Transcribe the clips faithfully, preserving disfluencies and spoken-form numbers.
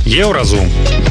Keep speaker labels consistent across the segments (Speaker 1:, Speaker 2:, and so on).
Speaker 1: Еўразум.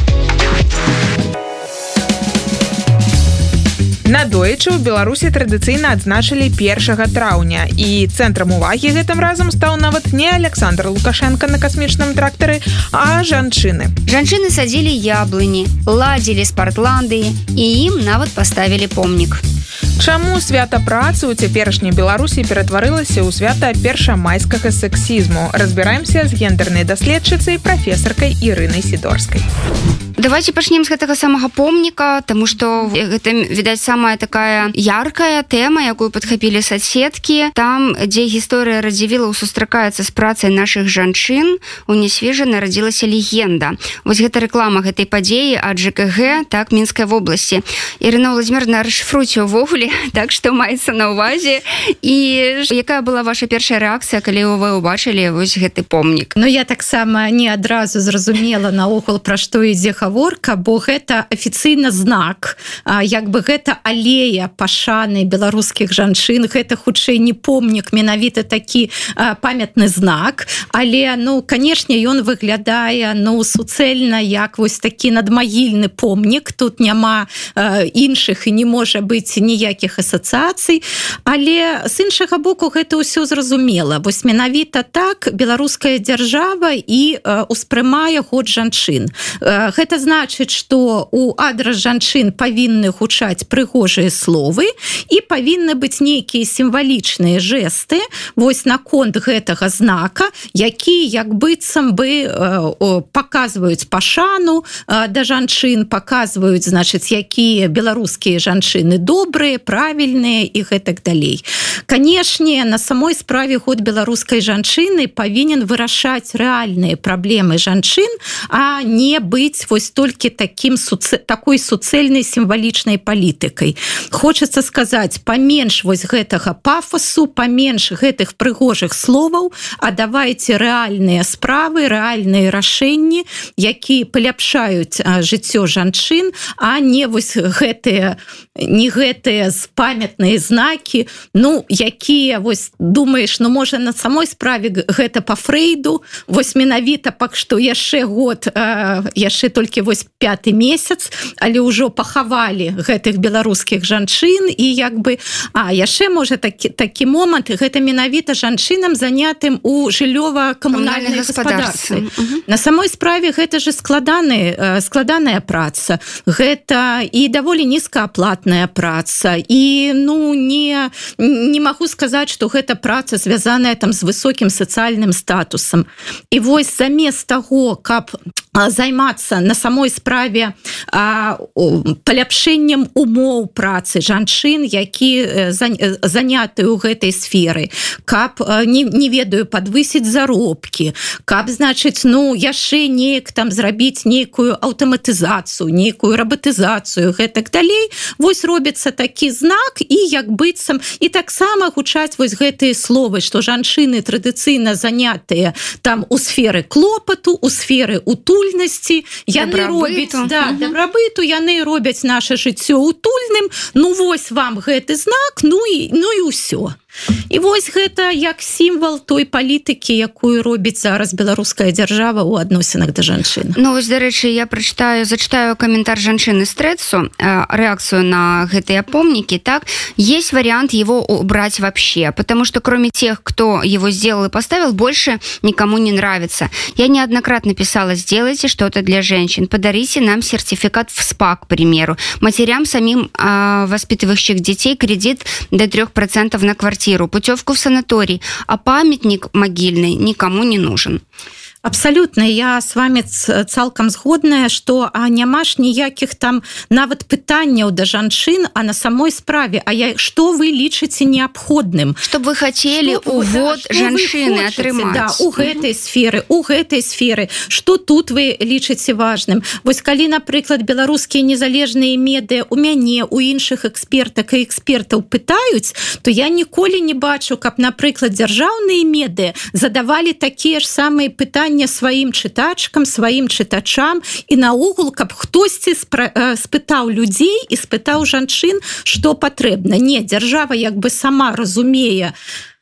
Speaker 2: Надоечы ў Беларусі традыцыйна адзначылі першага траўня, і цэнтрам увагі гэтым разам стаў нават не Александр Лукашенко на касмічным трактары, а жанчыны.
Speaker 3: Жанчыны садзілі яблыні, ладзілі спартланды, і ім нават паставілі помнік.
Speaker 2: Чаму свята працы ў цяперашняй Беларусі ператварылася ў свята першамайскага сексізму? Разбіраемся з гендернай даследчыцай прафесаркай Ірынай Сідорскай.
Speaker 3: Давайте пачнем з гэтага самага помніка, таму што гэта, відаць, самая такая яркая тэма, якую падхапілі соцсеткі. Там, дзе гісторыя радзівілаў сустракаецца з працай нашых жанчын, у Нясвежы нарадзілася легенда. Вось гэта рэклама гэтай падзеі ад ЖКГ, так, Мінскай вобласці. Ірына Владзіміровна, расшыфруйце ўвогуле, так, што маецца на ўвазе, і якая была ваша першая рэакцыя, калі вы ўбачылі вось гэты помнік?
Speaker 4: Ну, я таксама не адразу зразумела наогул, пра што ідзе гаворка, бо гэта афіцыйна знак, як бы гэта алея пашаны беларускіх жанчын, гэта хутчэй не помнік, менавіта такі памятны знак, але, ну, канешне, ён выглядае, ну, суцэльна, як вось такі надмагільны помнік, тут няма іншых і не можа быць ніякіх асацыяцый, але з іншага боку гэта ўсё зразумела. Вось менавіта так беларуская дзяржава і ўспрымае год жанчын. Гэта значыць, што у адрас жанчын павінны гучаць прыгожыя словы і павінны быць нейкія сімвалічныя жэсты вось наконт гэтага знака, які як быццам бы паказваюць пашану да жанчын, паказваюць, значыць, якія беларускія жанчыны добрыя, правільныя і гэтак далей. Канешне, на самой справе год беларускай жанчыны павінен вырашаць рэальныя праблемы жанчын, а не быць вось толькі таким суце... такой суцэльнай сімвалічнай палітыкай. Хочацца сказаць, паменш вось гэтага пафасу, паменш гэтых прыгожых словаў, а давайце рэальныя справы, рэальныя рашэнні, якія паляпшаюць жыццё жанчын, а не вось гэтыя, не гэтыя памятныя знакі, ну, якія, вось, думаеш, ну, можа, на самой справе гэта па Фрэйду, вось менавіта пак што яшчэ год, яшчэ толькі вось пяты месяц, але ўжо пахавалі гэтых беларускіх жанчын, і як бы, а, яшчэ, можа, такі, такі момант, гэта менавіта жанчынам занятым у жыллёва-камунальнай гаспадарцы. Uh-huh. На самой справе гэта же складаны, складаная праца, гэта і даволі нізкааплатная праца, і, ну, не, не магу сказаць, што гэта праца звязаная там з высокім сацыяльным статусам. І вось замест таго, каб займацца на самой справе а, паляпшэннем умоў працы жанчын, які заняты ў гэтай сферы, каб, не, не ведаю, падвысіць заробкі, каб, значыць, ну, яшчэ неяк там зрабіць нейкую аўтаматызацыю, нейкую рабатызацыю, гэтак далей, вось робіцца такі знак, і як быццам, і таксама гучаць вось гэтыя словы, што жанчыны традыцыйна занятыя там у сферы клопату, у сферы утульнасці, яны робяць, да, дабрабыту, яны робяць наша жыццё утульным, ну вось вам гэты знак, ну і, ну і ўсё. І вось гэта як сімвал той палітыкі, якую робіць зараз беларуская дзяржава ў адносінах да жанчын.
Speaker 3: Ну, вось, дарэчы, я прачытаю, зачитаю каментар жанчыны з Трэцу, реакцию на гэтые помники, так, есть вариант его убрать вообще, потому что кроме тех, кто его сделал и поставил, больше никому не нравится. Я неоднократно писала: сделайте что-то для женщин, подарите нам сертификат в СПА, к примеру, матерям самим э, воспитывающих детей кредит до трёх процентов на квартиру, путевку в санаторий, а памятник могильный никому не нужен.
Speaker 4: Абсолютно, я с вами цалкам згодная, што няма ж ніякіх там нават пытанняў да жанчын, а на самой справе, а я, што вы лічыце неабходным?
Speaker 3: Што вы хацелі у год да, жанчыны атрымаць?
Speaker 4: Да, у гэтай сферы, у гэтай сферы. Што тут вы лічыце важным? Вось калі, напрыклад, беларускія незалежныя медыа у мяне, у іншых экспертак і экспертаў пытаюць, то я ніколі не бачу, каб, напрыклад, дзяржаўныя медыа задавалі такія ж самыя пытанні сваім чытачкам, сваім чытачам, і наогул, каб хтосьці спытаў людзей і спытаў жанчын, што патрэбна. Не, дзяржава як бы сама разумее,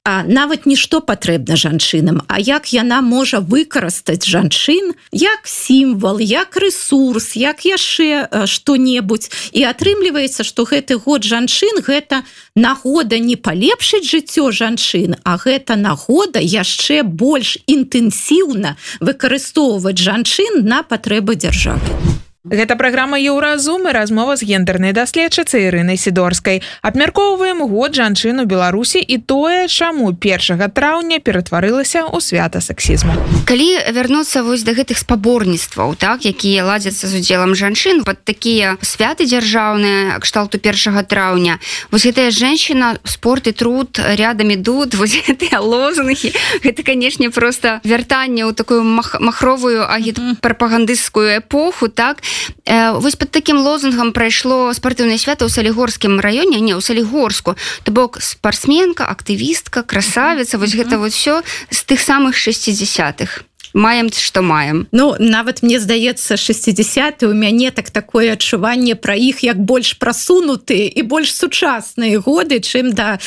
Speaker 4: а нават нішто патрэбна жанчынам, а як яна можа выкарыстаць жанчын як сімвал, як ресурс, як яшчэ што-небудзь. І атрымліваецца, што гэты год жанчын гэта нагода не палепшыць жыццё жанчын, а гэта нагода яшчэ больш інтэнсіўна выкарыстоўваць жанчын на патрэбы дзяржавы.
Speaker 2: Гэта праграма Еўразум і размова з гендернай даследчыцай Ірынай Сідорскай. Абмяркоўваем год жанчын у Беларусі і тое, чаму першага траўня ператварылася ў свята сексізму.
Speaker 3: Калі вярнуцца вось да гэтых спаборніцтваў, так, якія ладзяцца з удзелам жанчын, пад такія святы дзяржаўныя кшталту першага траўня, вось гэтая женщина, спорт і труд рядом ідут, вось гэтыя лозунгі, гэта, канешне, проста вяртанне ў такую мах махровую агітпрапагандысцкую эпоху, так. Вось пад такім лозунгам прайшло спартыўнае свята ў Салігорскім раёне, не, ў Салігорску. То бок спартсменка, актывістка, красавіца, вось гэта вот все з тых самых шэсцідзясятых. Маем, што маем.
Speaker 4: Ну, нават мне здаецца, шэсцідзясятыя у мяне так такое адчуванне пра іх як больш прасунутыя і больш сучасныя годы, чым да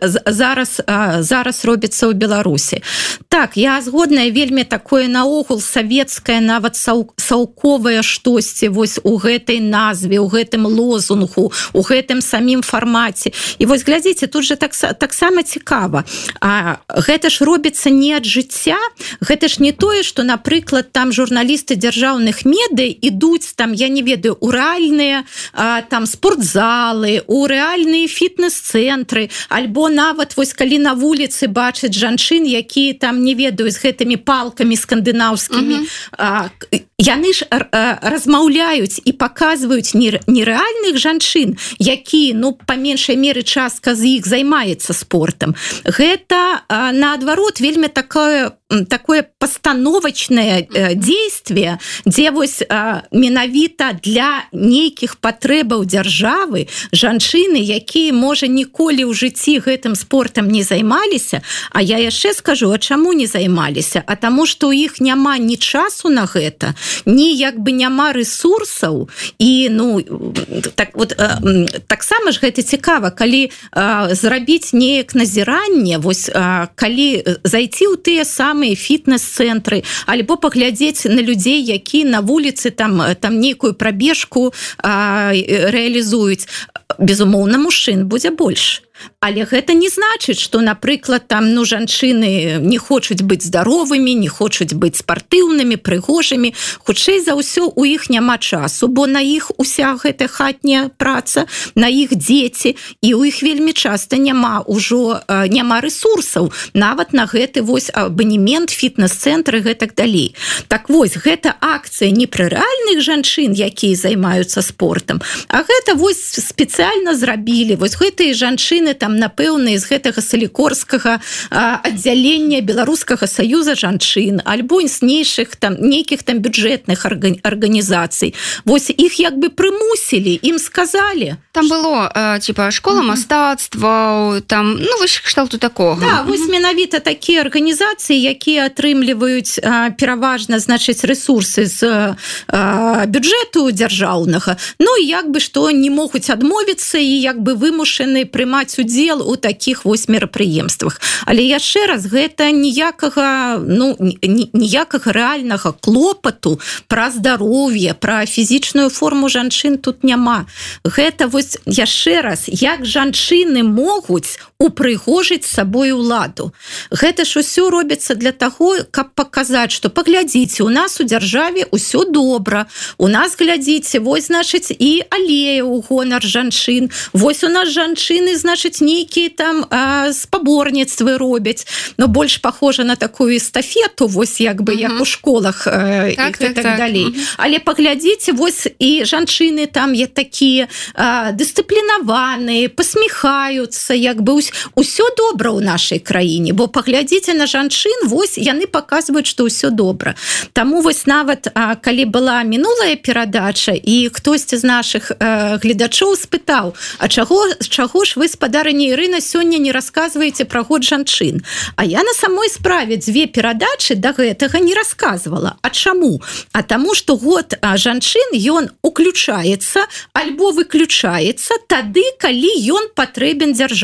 Speaker 4: зараз, зараз робіцца ў Беларусі. Так, я згодная, вельмі такое наогул савецкае, нават саўковае штосьці вось у гэтай назве, у гэтым лозунгу, у гэтым самім фармаце. І вось глядзіце, тут же таксама цікава. Гэта ж робіцца не ад жыцця, гэта ж не тое, што, напрыклад, там журналісты дзяржаўных медый ідуць там, я не ведаю, у рэальныя там спортзалы, у рэальныя фітнес-цэнтры, альбо нават вось калі на вуліцы бачаць жанчын, якія там, не ведаю, з гэтымі палкамі скандынаўскімі, mm-hmm. яны ж размаўляюць і паказваюць нерэальных жанчын, якія, ну, па меншай меры частка з іх займаецца спортам. Гэта, наадварот, вельмі такое такое пастановачнае дзействие, дзе вось менавіта для нейкіх патрэбаў дзяржавы жанчыны, якія, можа, ніколі ў жыцці гэтым спортам не займаліся, а я яшчэ скажу, а чаму не займаліся? А таму, што ў іх няма ні часу на гэта, ні як бы няма ресурсаў, і, ну, так вот, таксама ж гэта цікава, калі зрабіць неяк назіранне, вось, калі зайти ў тыя самыя фітнес-цэнтры, альбо паглядзець на людзей, які на вуліцы там, там нейкую прабежку рэалізуюць. Безумоўна, мужчын будзе больш. Але гэта не значыць, што, напрыклад, там, ну, жанчыны не хочуць быць здаровымі, не хочуць быць спартыўнымі, прыгожымі. Хутчэй за ўсё, у іх няма часу, бо на іх уся гэта хатняя праца, на іх дзеці, і ў іх вельмі часта няма ўжо, няма ресурсаў, нават на гэты вось абанемент, фітнес-цэнтры, гэтак далей. Так вось, гэта акцыя не пры рэальных жанчын, якія займаюцца спортам, а гэта вось спецыяльна зрабілі. Вось гэтыя жанчыны там, напэўна, з гэтага салікорскага аддзялення Беларускага саюза жанчын, альбо з нейшых там, нейкіх там бюджэтных арганізацый. Вось іх як бы прымусілі, ім сказалі.
Speaker 3: Там было, э, типа, школа mm-hmm. мастацтва, там, ну, вось кшталту такога.
Speaker 4: Да, вось менавіта такія арганізацыі, якія атрымліваюць э, пераважна, значыць, ресурсы з э, бюджэту дзяржаўнага, ну, і як бы што не могуць адмовіцца і як бы вымушаны прымаць удзел у такіх вось мерапрыемствах. Але яшчэ раз, гэта ніякага, ну, ніякага рэальнага клопату пра здароўе, пра фізічную форму жанчын тут няма. Гэта вось яшчэ раз, як жанчыны могуць упрыгожыць сабой уладу. Гэта ж усё робіцца для таго, каб паказаць, што паглядзіце, у нас у дзяржаве ўсё добра, у нас, глядзіце, вось, значыць, і алея ў гонар жанчын, вось у нас жанчыны, значыць, нейкія там а, спаборніцтвы робяць, но больш пахожа на такую эстафету, вось як бы, uh-huh. як у школах а, так, і так, так, так далей. Uh-huh. Але паглядзіце, вось і жанчыны там є такія а, дысцыплінаваныя, пасміхаюцца, як бы усё добра ў нашай краіне, бо паглядзіце на жанчын, вось яны паказваюць, што ўсё добра. Таму вось нават, а, калі была мінулая перадача, і хтосьці з нашых а, гледачоў спытаў, а чаго, чаго ж вы, спадарыня Ірына, сёння не расказваеце пра год жанчын? А я на самой справе дзве перадачы да гэтага не расказвала. А чаму? А таму, што год а, жанчын, ён уключаецца альбо выключаецца тады, калі ён патрэбен дзяржаве.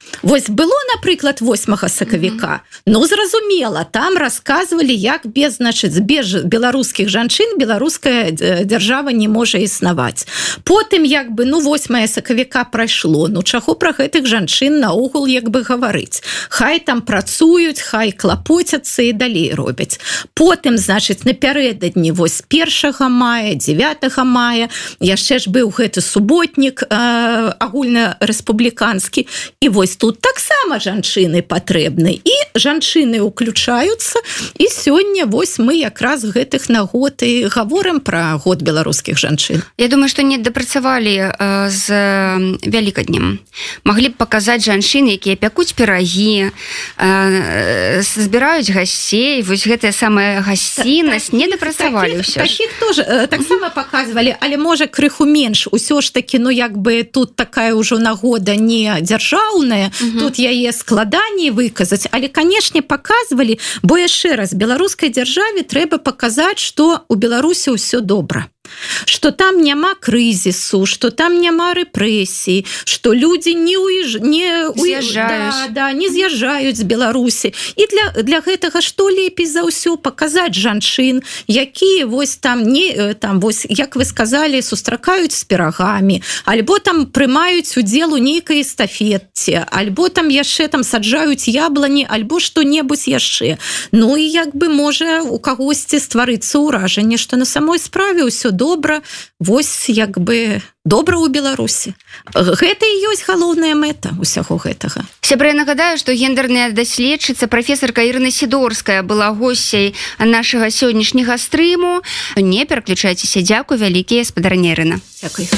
Speaker 4: Вось было, напрыклад, восьмага сакавіка, ну, зразумела, там рассказывалі, як без, значыць, без беларускіх жанчын беларуская дзяржава не можа існаваць. Потым, як бы, ну, восьмае сакавіка прайшло, ну, чаго пра гэтых жанчын наогул, як бы, гаварыць? Хай там працуюць, хай клапоцяцца і далей робяць. Потым, значыць, напярэдадні, вось, першага мая, дзевятага мая, яшчэ ж быў гэты суботнік э, агульнарэспубліканскі, і вось тут таксама жанчыны патрэбны, і жанчыны ўключаюцца, і сёння вось мы якраз гэтых нагод і гаворым пра год беларускіх жанчын.
Speaker 3: Я думаю, што не дапрацавалі э, з вялікаднем. Маглі б паказаць жанчын, якія пякуць пірагі, э, збіраюць гасцей, вось гэтая самая гасціннасць, не дапрацавалі ўсё.
Speaker 4: Такіх тоже э, таксама паказвалі, але можа крыху менш. Усё ж такі, ну як бы тут такая ўжо нагода не дзяржаўная, угу. Тут яе складаней выказаць, але, канешне, паказвалі, бо яшчэ раз, беларускай дзяржаве трэба паказаць, што у Беларусі ўсё добра. Что там няма крызісу, что там няма рэпрэсій, что люди не уезж... не
Speaker 3: з'язджаюць,
Speaker 4: да, да, не з'язджаюць з Беларусі. І для, для гэтага што лепей за ўсё паказаць жанчын, якія вось там не там вось, як вы сказали, сустракаюць з пірагамі, альбо там прымаюць удзел у нейкай эстафетце, альбо там яшчэ там саджаюць яблыні, альбо што-небудзь яшчэ. Ну і як бы можа у кагосьці стварыцца ўражанне, што на самой справе ўсё добра, вось як бы добра ў Беларусі. Гэта і ёсць галоўная мэта ўсяго гэтага.
Speaker 3: Сябры, нагадаю, што гендерная даследчыца прафесарка Ірына Сідорская была госцяй нашага сённяшняга стрыму. Не пераключайцеся, дзякуй вялікія, спадарня Ірына.
Speaker 4: Дзякуй.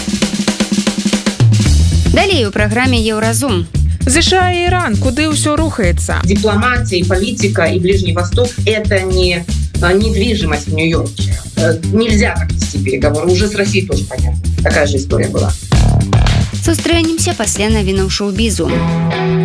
Speaker 3: Далей у праграме Еўразум.
Speaker 2: США и Иран, куда все рухается?
Speaker 1: Дипломатия, политика и Ближний Восток – это не недвижимость в Нью-Йорке. Нельзя так вести переговоры. Уже с Россией тоже понятно. Такая же история была.
Speaker 3: Сустрэнемся пасля навінаў шоу-бізу.